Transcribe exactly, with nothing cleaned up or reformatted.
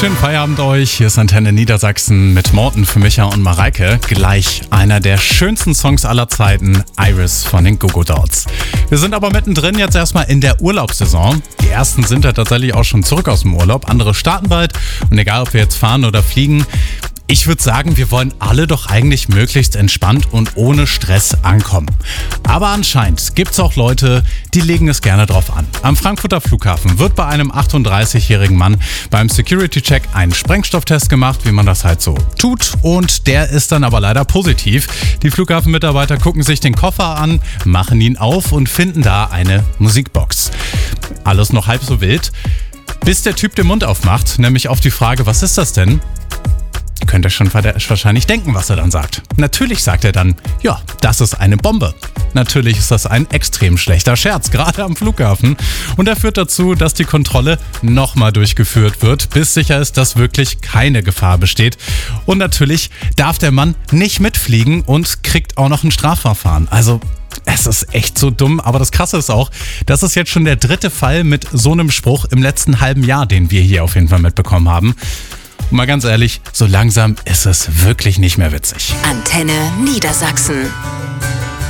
Schönen Feierabend euch. Hier ist Antenne Niedersachsen mit Morten für Micha und Mareike. Gleich einer der schönsten Songs aller Zeiten, Iris von den Goo Goo Dolls. Wir sind aber mittendrin jetzt erstmal in der Urlaubssaison. Die ersten sind ja tatsächlich auch schon zurück aus dem Urlaub. Andere starten bald. Und egal, ob wir jetzt fahren oder fliegen, ich würde sagen, wir wollen alle doch eigentlich möglichst entspannt und ohne Stress ankommen. Aber anscheinend gibt es auch Leute, die legen es gerne drauf an. Am Frankfurter Flughafen wird bei einem achtunddreißigjährigen Mann beim Security-Check ein Sprengstofftest gemacht, wie man das halt so tut. Und der ist dann aber leider positiv. Die Flughafenmitarbeiter gucken sich den Koffer an, machen ihn auf und finden da eine Musikbox. Alles noch halb so wild, bis der Typ den Mund aufmacht, nämlich auf die Frage, was ist das denn? Ihr könnt euch schon wahrscheinlich denken, was er dann sagt. Natürlich sagt er dann, ja, das ist eine Bombe. Natürlich ist das ein extrem schlechter Scherz, gerade am Flughafen. Und er führt dazu, dass die Kontrolle nochmal durchgeführt wird, bis sicher ist, dass wirklich keine Gefahr besteht. Und natürlich darf der Mann nicht mitfliegen und kriegt auch noch ein Strafverfahren. Also es ist echt so dumm, aber das Krasse ist auch, das ist jetzt schon der dritte Fall mit so einem Spruch im letzten halben Jahr, den wir hier auf jeden Fall mitbekommen haben. Und mal ganz ehrlich, so langsam ist es wirklich nicht mehr witzig. Antenne Niedersachsen.